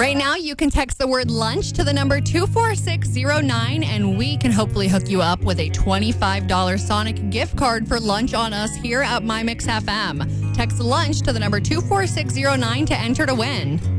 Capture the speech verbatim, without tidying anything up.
Right now, you can text the word lunch to the number two four six zero nine, and we can hopefully hook you up with a twenty-five dollars Sonic gift card for lunch on us here at My Mix F M. Text lunch to the number two four six zero nine to enter to win.